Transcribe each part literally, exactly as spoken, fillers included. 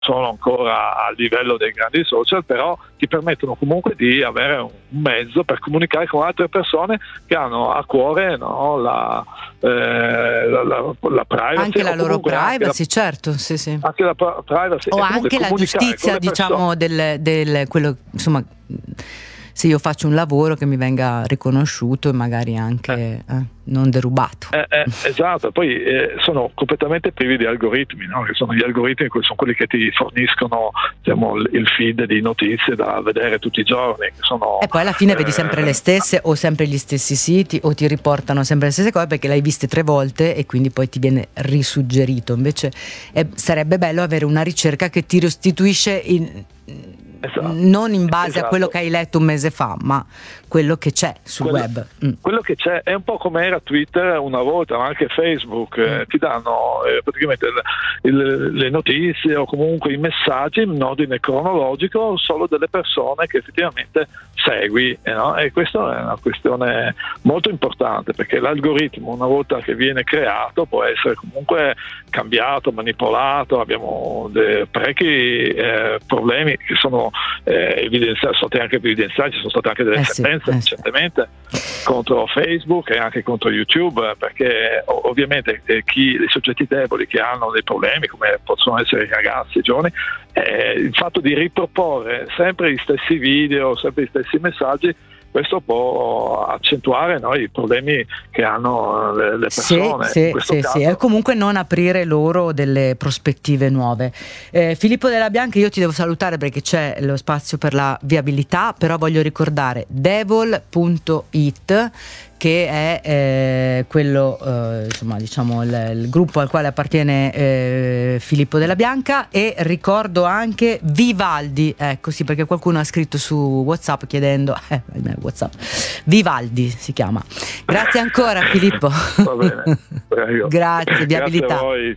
sono ancora a livello dei grandi social, però ti permettono comunque di avere un mezzo per comunicare con altre persone che hanno a cuore, no, la, eh, la, la, la privacy, anche la loro privacy, la, certo, sì, sì. Anche la privacy o anche la giustizia, diciamo, del, del quello, insomma, se io faccio un lavoro che mi venga riconosciuto e magari anche eh. Eh, non derubato. Eh, eh, esatto, poi eh, sono completamente privi di algoritmi, no? Che sono gli algoritmi che sono quelli che ti forniscono, diciamo, il feed di notizie da vedere tutti i giorni. Che sono, e poi alla fine eh, vedi sempre le stesse o sempre gli stessi siti o ti riportano sempre le stesse cose perché l'hai viste tre volte e quindi poi ti viene risuggerito. Invece eh, sarebbe bello avere una ricerca che ti restituisce in, esatto. non in base esatto. a quello che hai letto un mese fa, ma quello che c'è sul quello, web. Mm. Quello che c'è è un po' come era Twitter una volta, ma anche Facebook, mm. eh, ti danno eh, praticamente il, il, le notizie o comunque i messaggi in ordine cronologico solo delle persone che effettivamente segui, eh, no? E questa è una questione molto importante, perché l'algoritmo, una volta che viene creato, può essere comunque cambiato, manipolato. Abbiamo dei parecchi eh, problemi che sono eh, evidenziati, sono stati anche evidenziati, ci sono state anche delle eh sentenze sì, eh recentemente sì. contro Facebook e anche contro YouTube, perché ovviamente eh, chi, i soggetti deboli che hanno dei problemi, come possono essere i ragazzi, i giovani, eh, il fatto di riproporre sempre gli stessi video, sempre gli stessi messaggi, questo può accentuare, no, i problemi che hanno le, le persone. Sì, sì, sì, sì. E comunque non aprire loro delle prospettive nuove. Eh, Filippo Della Bianca, io ti devo salutare perché c'è lo spazio per la viabilità, però voglio ricordare devol punto it, che è eh, quello, eh, insomma, diciamo il, il gruppo al quale appartiene eh, Filippo Della Bianca, e ricordo anche Vivaldi, ecco sì, perché qualcuno ha scritto su WhatsApp chiedendo, eh, WhatsApp, Vivaldi si chiama. Grazie ancora Filippo. Va bene, prego. Grazie, viabilità. Grazie a voi.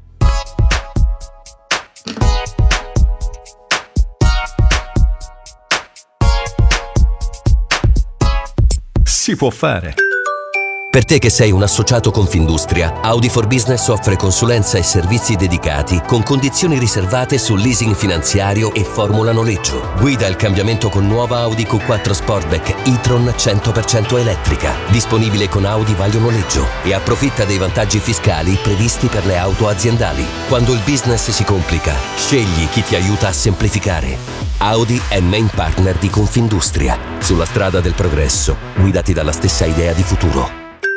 Si può fare. Per te che sei un associato Confindustria, Audi for Business offre consulenza e servizi dedicati con condizioni riservate sul leasing finanziario e formula noleggio. Guida il cambiamento con nuova Audi Q quattro Sportback e-tron cento per cento elettrica, disponibile con Audi Vaglio Noleggio, e approfitta dei vantaggi fiscali previsti per le auto aziendali. Quando il business si complica, scegli chi ti aiuta a semplificare. Audi è main partner di Confindustria. Sulla strada del progresso, guidati dalla stessa idea di futuro.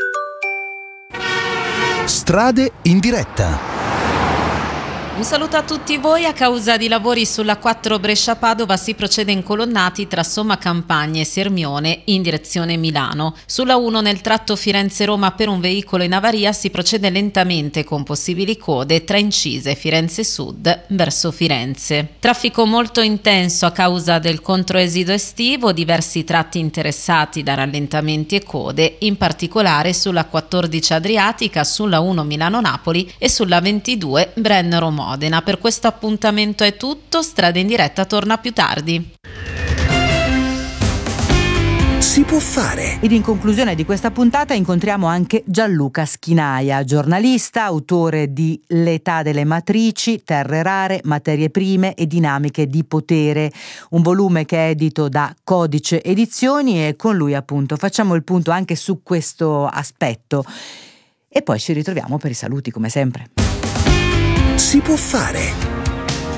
Strade in diretta. Un saluto a tutti voi. A causa di lavori sulla quattro Brescia-Padova si procede in colonnati tra Somma Campagna e Sirmione in direzione Milano. Sulla uno nel tratto Firenze-Roma per un veicolo in avaria si procede lentamente con possibili code tra Incise Firenze Sud verso Firenze. Traffico molto intenso a causa del controesido estivo, diversi tratti interessati da rallentamenti e code, in particolare sulla quattordici Adriatica, sulla uno Milano-Napoli e sulla ventidue Brennero-Modena. Per questo appuntamento è tutto, Strade in diretta torna più tardi. Si può fare. Ed in conclusione di questa puntata incontriamo anche Gianluca Schinaia, giornalista, autore di L'età delle matrici, terre rare, materie prime e dinamiche di potere, un volume che è edito da Codice Edizioni, e con lui appunto facciamo il punto anche su questo aspetto. E poi ci ritroviamo per i saluti come sempre. Si può fare.